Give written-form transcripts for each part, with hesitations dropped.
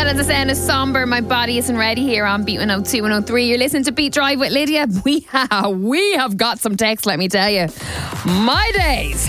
as the sound is somber, my body isn't ready here on Beat 102, 103. You're listening to Beat Drive with Lydia. We have got some text, let me tell you. My days.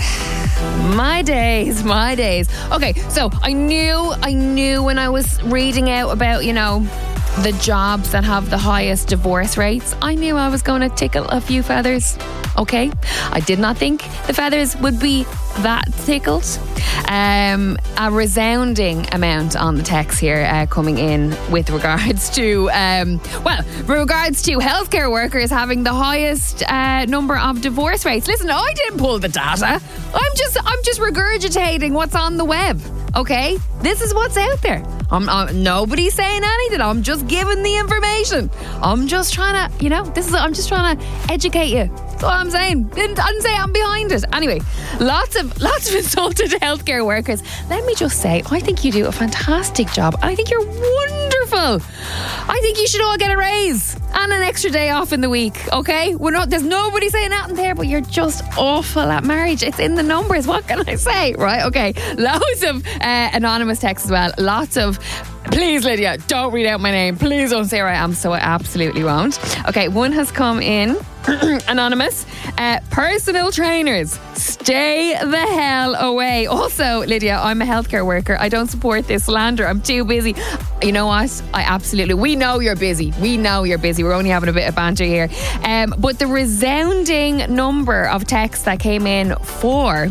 Okay, so I knew when I was reading out about, the jobs that have the highest divorce rates, I knew I was going to tickle a few feathers. Okay, I did not think the feathers would be that tickled. A resounding amount on the text here coming in with regards to healthcare workers having the highest number of divorce rates. Listen, I didn't pull the data. I'm just regurgitating what's on the web. Okay, this is what's out there. Nobody's saying anything. I'm just giving the information. I'm just trying to, I'm just trying to educate you. That's all I'm saying. Didn't say I'm behind it. Anyway, lots of insulted healthcare workers. Let me just say, I think you do a fantastic job. I think you're wonderful. I think you should all get a raise and an extra day off in the week. Okay, there's nobody saying nothing there, but you're just awful at marriage. It's in the numbers. What can I say? Right? Okay. Loads of anonymous texts as well. Lots of, please Lydia, don't read out my name. Please don't say where I am, so I absolutely won't. Okay, one has come in. Anonymous. Personal trainers, stay the hell away. Also, Lydia, I'm a healthcare worker. I don't support this slander. I'm too busy. You know what? We know you're busy. We're only having a bit of banter here. But the resounding number of texts that came in for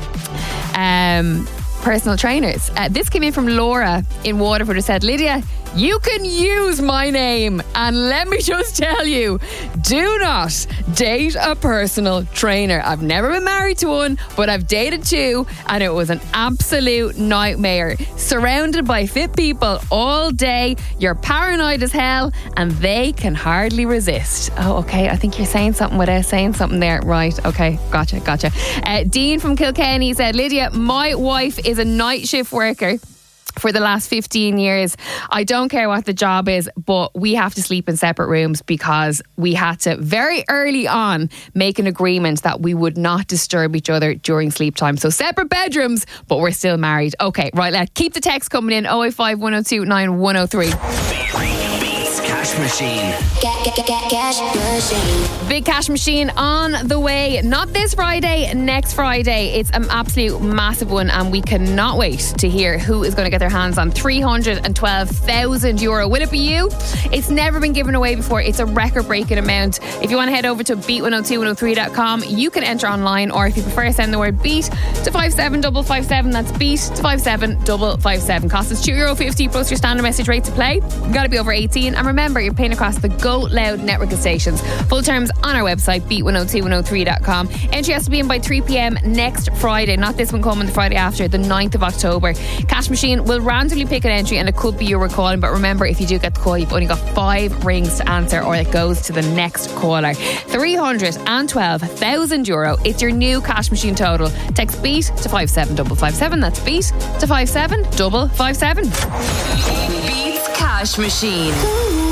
personal trainers. This came in from Laura in Waterford, who said, Lydia, you can use my name, and let me just tell you, do not date a personal trainer. I've never been married to one, but I've dated two, and it was an absolute nightmare. Surrounded by fit people all day, you're paranoid as hell, and they can hardly resist. Oh, okay, I think you're saying something without saying something there. Right, okay, gotcha. Dean from Kilkenny said, Lydia, my wife is a night shift worker for the last 15 years. I don't care what the job is, but we have to sleep in separate rooms because we had to very early on make an agreement that we would not disturb each other during sleep time. So separate bedrooms, but we're still married. Okay, right, let's keep the text coming in. 085 102 9103. Cash Machine. Cash Machine. Big Cash Machine on the way. Not this Friday, next Friday. It's an absolute massive one, and we cannot wait to hear who is going to get their hands on €312,000. Will it be you? It's never been given away before. It's a record-breaking amount. If you want to head over to beat102103.com, you can enter online, or if you prefer, send the word beat to 57557. That's beat to 57557. Cost is €2.50 plus your standard message rate to play. You've got to be over 18, and remember, you're paying across the Go Loud network of stations. Full terms on our website, beat102103.com. Entry has to be in by 3 p.m. next Friday, not this one coming the Friday after, the 9th of October. Cash Machine will randomly pick an entry, and it could be you were calling, but remember, if you do get the call, you've only got 5 rings to answer, or it goes to the next caller. €312,000. It's your new Cash Machine total. Text beat to 57557. That's beat to 57557. Beats Cash Machine.